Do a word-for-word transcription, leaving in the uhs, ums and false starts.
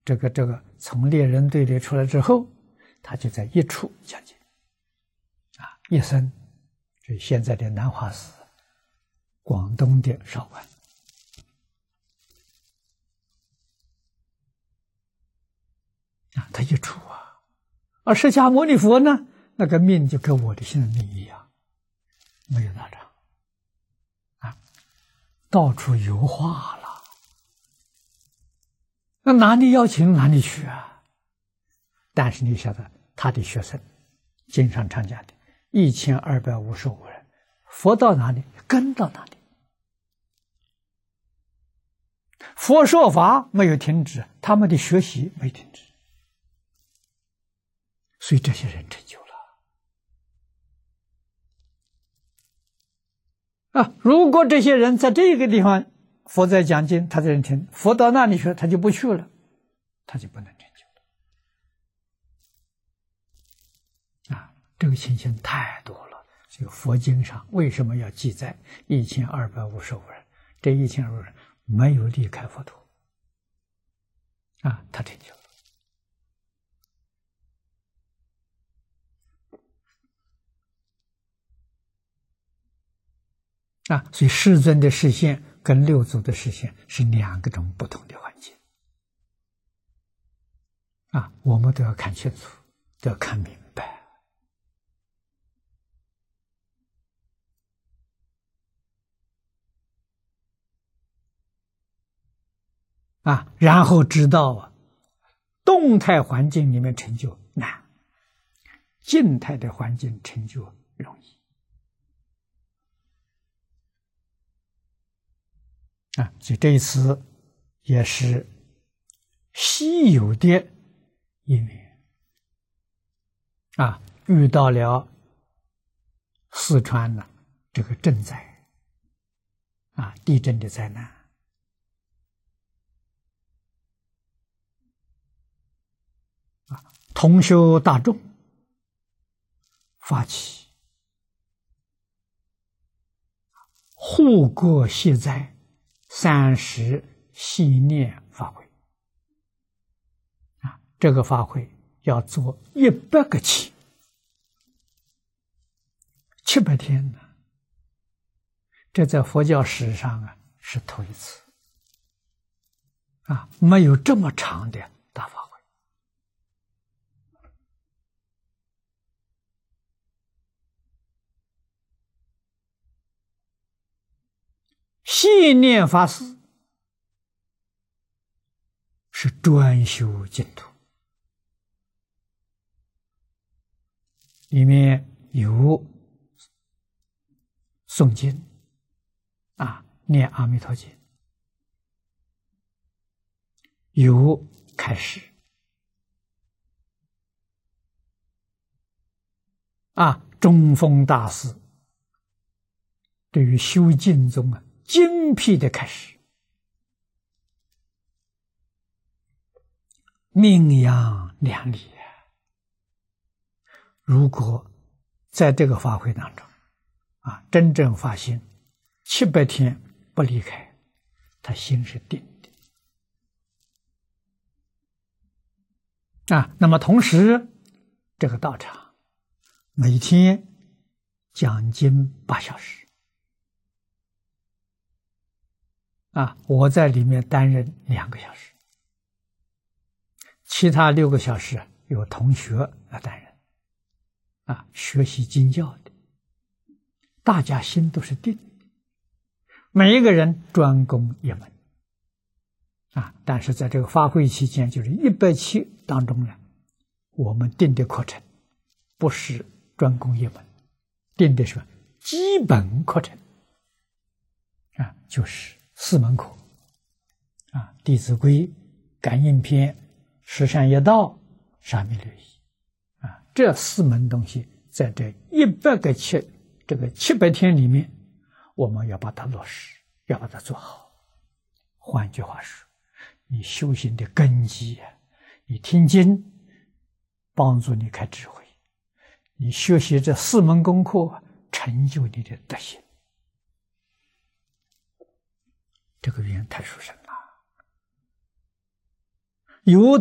这个这个从猎人队里出来之后，他就在一处讲经，啊，一生，就现在的南华寺，广东的韶关，啊，他一处啊，而释迦牟尼佛呢，那个命就跟我的现在命一样，没有打仗，啊，到处油画了。那哪里邀请哪里去啊？但是你晓得，他的学生，经常常讲的，一千二百五十五人，佛到哪里跟到哪里，佛说法没有停止，他们的学习没停止，所以这些人成就了啊！如果这些人在这个地方，佛在讲经，他在人听；佛到那里去，他就不去了，他就不能成就了。啊，这个情形太多了。这个佛经上为什么要记载一千二百五十五人？这一千二百五十人没有离开佛陀，啊，他成就了。啊，所以世尊的示现跟六祖的示现是两个种不同的环境啊，我们都要看清楚，都要看明白啊，然后知道啊，动态环境里面成就难，静态的环境成就容易。啊，所以这一次也是稀有的因缘啊，遇到了四川呢这个震灾啊，地震的灾难啊，同修大众发起护国息灾三十系念法会啊，这个法会要做一百个期，七百天呢，这在佛教史上啊是头一次啊，没有这么长的大法会。系念法师是专修净土，里面有诵经啊，念阿弥陀经，有开示啊，中峰大师对于修净宗啊精辟的开始，名扬两里。如果在这个法会当中啊，真正发心，七百天不离开，他心是定的啊。那么同时，这个道场每天讲经八小时。啊，我在里面担任两个小时，其他六个小时有同学来担任，啊，学习经教的，大家心都是定的，每一个人专攻一门，啊，但是在这个发挥期间，就是一百期当中呢，我们定的课程不是专攻一门，定的是基本课程，啊，就是四门课啊，《弟子规》、感应篇、十善业道、沙弥律仪啊，这四门东西在这一百个七这个七百天里面，我们要把它落实，要把它做好。换句话说，你修行的根基啊，你听经帮助你开智慧，你学习这四门功课成就你的德行。这个缘太殊胜了有